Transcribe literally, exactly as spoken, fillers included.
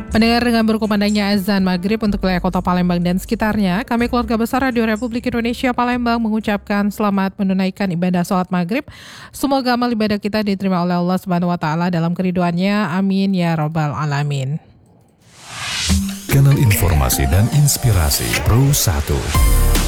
Pendengar, dengan berkumandangnya azan maghrib untuk wilayah kota Palembang dan sekitarnya, kami keluarga besar Radio Republik Indonesia Palembang mengucapkan selamat menunaikan ibadah sholat maghrib. Semoga amal ibadah kita diterima oleh Allah Subhanahu Wa Taala dalam keriduannya. Amin ya Rabbal Alamin. Kanal informasi dan inspirasi Pro satu.